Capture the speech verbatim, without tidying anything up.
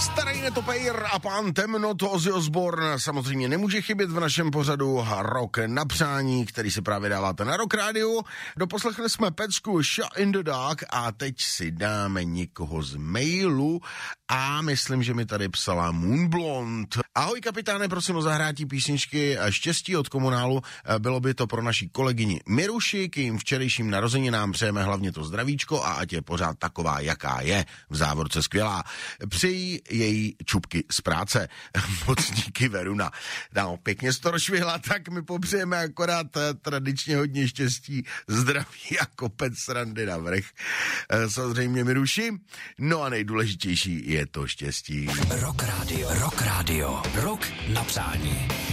Starý netopejr a pán Temno, to Ozzy Osbourne samozřejmě nemůže chybět v našem pořadu Rock na přání, který si právě dáváte na Rock Radio. Doposlechli jsme pecku Shot in the Dark a teď si dáme někoho z mailu a myslím, že mi tady psala Moonblond. Ahoj kapitáne, prosím o zahrátí písničky Štěstí od Komunálu. Bylo by to pro naší kolegyni Miruši, k jejím včerejším narozeninám přejeme hlavně to zdravíčko a ať je pořád taková, jaká je, v závorce skvělá. Přeji její čupky z práce. Moc díky, Veruna. No, pěkně to rozšvihla, tak my popřejeme akorát tradičně hodně štěstí, zdraví a kopec srandy na vrch. Samozřejmě Miruši. No a nejdůležitější je to štěstí. Rock Radio, Rock Radio, Rock na přání.